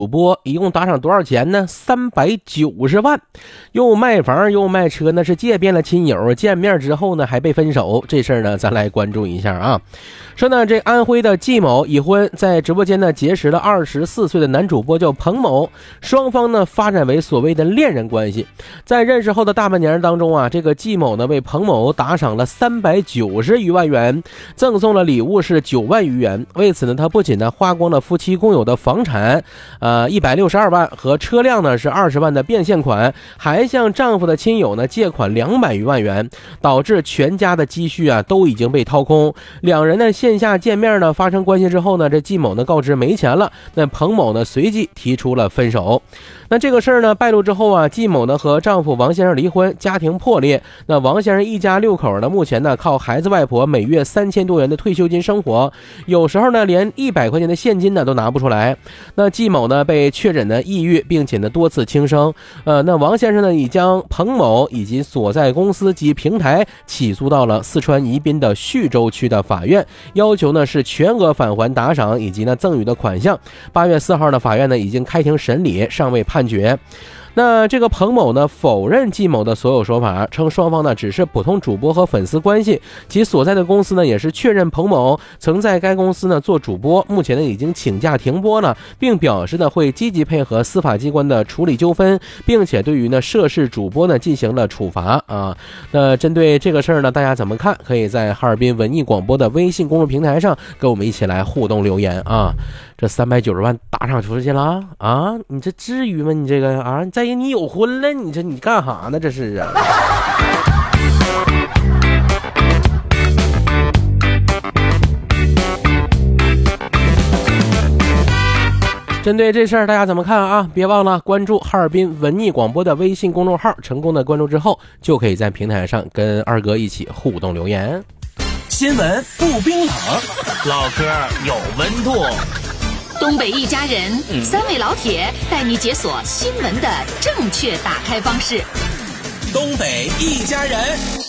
主播一共打赏多少钱呢？390万，又卖房又卖车，那是借遍了亲友。见面之后呢，还被分手，这事儿呢，咱来关注一下啊。说呢，这安徽的季某已婚，在直播间呢结识了24岁的男主播叫彭某，双方呢发展为所谓的恋人关系。在认识后的大半年当中啊，这个季某呢为彭某打赏了390余万元，赠送了礼物是9万余元。为此呢，他不仅呢花光了夫妻共有的房产162万和车辆呢是20万的变现款，还向丈夫的亲友呢借款200余万元，导致全家的积蓄啊都已经被掏空。两人呢线下见面呢发生关系之后呢，这季某呢告知没钱了，那彭某呢随即提出了分手。那这个事儿呢败露之后啊，季某呢和丈夫王先生离婚，家庭破裂。那王先生一家6口呢，目前呢靠孩子外婆每月3000多元的退休金生活，有时候呢连100块钱的现金呢都拿不出来。那季某呢被确诊的抑郁，并且呢多次轻生。那王先生呢已将彭某以及所在公司及平台起诉到了四川宜宾的叙州区的法院，要求呢是全额返还打赏以及呢赠与的款项。8月4号呢，法院呢已经开庭审理，尚未判决。那这个彭某呢否认季某的所有说法，称双方呢只是普通主播和粉丝关系，其所在的公司呢也是确认彭某曾在该公司呢做主播，目前呢已经请假停播了，并表示呢会积极配合司法机关的处理纠纷，并且对于呢涉事主播呢进行了处罚啊。那针对这个事儿呢，大家怎么看？可以在哈尔滨文艺广播的微信公众平台上跟我们一起来互动留言啊。这390万打赏出去了啊！你这至于吗？你这个啊，再一你有婚了，你这你干哈呢？这是啊。针对这事儿，大家怎么看啊？别忘了关注哈尔滨文艺广播的微信公众号，成功的关注之后，就可以在平台上跟二哥一起互动留言。 新闻不冰冷，唠嗑有温度。 东北一家人，3位老铁带你解锁新闻的正确打开方式。 东北一家人。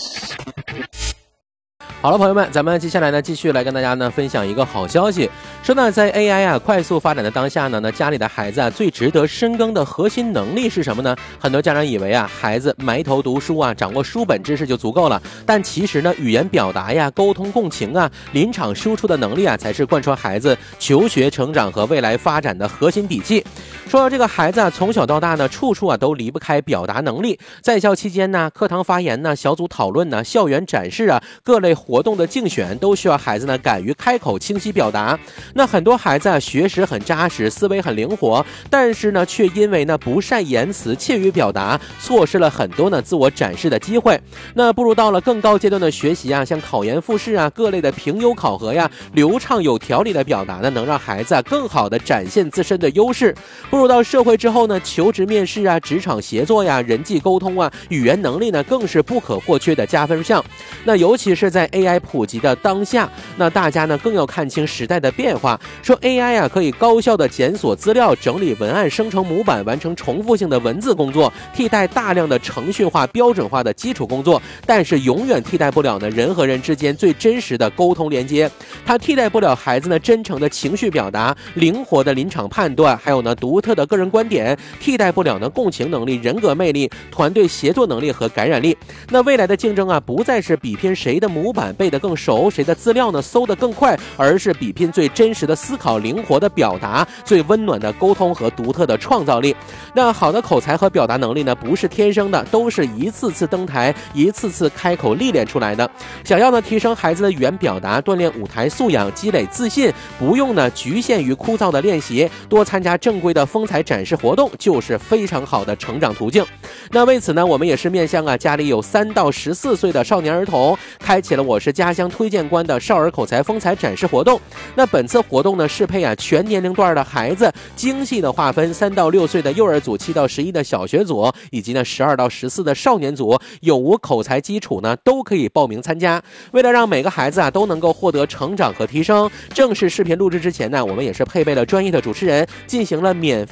好了，朋友们，咱们接下来呢，继续来跟大家呢分享一个好消息。说呢，在 AI 啊快速发展的当下呢，家里的孩子啊最值得深耕的核心能力是什么呢？很多家长以为啊，孩子埋头读书啊，掌握书本知识就足够了，但其实呢，语言表达呀、沟通共情啊、临场输出的能力啊，才是贯穿孩子求学成长和未来发展的核心底气。说到这个孩子啊，从小到大呢，处处啊都离不开表达能力。在校期间呢，课堂发言呢、小组讨论呢、校园展示啊、各类活动的竞选，都需要孩子呢敢于开口、清晰表达。那很多孩子啊，学识很扎实，思维很灵活，但是呢，却因为呢不善言辞、怯于表达，错失了很多呢自我展示的机会。那不如到了更高阶段的学习啊，像考研复试啊、各类的评优考核呀，流畅有条理的表达呢，能让孩子啊更好的展现自身的优势。步入到社会之后呢，求职面试啊、职场协作呀、人际沟通啊、语言能力呢，更是不可或缺的加分项。那尤其是在 AI 普及的当下，那大家呢更要看清时代的变化。说 AI 啊可以高效的检索资料、整理文案、生成模板、完成重复性的文字工作，替代大量的程序化、标准化的基础工作，但是永远替代不了呢人和人之间最真实的沟通连接。它替代不了孩子呢真诚的情绪表达、灵活的临场判断，还有呢独特的个人观点，替代不了呢共情能力、人格魅力、团队协作能力和感染力。那未来的竞争啊，不再是比拼谁的模板背得更熟，谁的资料呢搜得更快，而是比拼最真实的思考、灵活的表达、最温暖的沟通和独特的创造力。那好的口才和表达能力呢，不是天生的，都是一次次登台、一次次开口历练出来的。想要呢提升孩子的语言表达，锻炼舞台素养，积累自信，不用呢局限于枯燥的练习，多参加正规的风采展示活动，就是非常好的成长途径。那为此呢，我们也是面向啊家里有3到14岁的少年儿童，开启了我是家乡推荐官的少儿口才风采展示活动。那本次活动呢，适配啊全年龄段的孩子，精细的划分3到6岁的幼儿组、7到11的小学组，以及呢12到14的少年组，有无口才基础呢都可以报名参加。为了让每个孩子啊都能够获得成长和提升，正式视频录制之前呢，我们也是配备了专业的主持人，进行了免费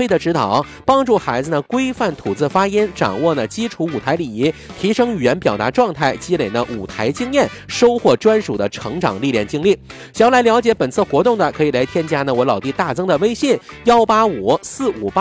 费的指导，帮助孩子呢规范吐字发音，掌握呢基础舞台礼仪，提升语言表达状态，积累呢舞台经验，收获专属的成长历练经历。想要来了解本次活动的，可以来添加呢我老弟大增的微信1854588